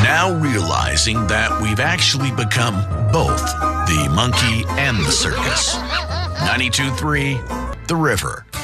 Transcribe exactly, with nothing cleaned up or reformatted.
Now realizing that we've actually become both the monkey and the circus. ninety-two point three The River.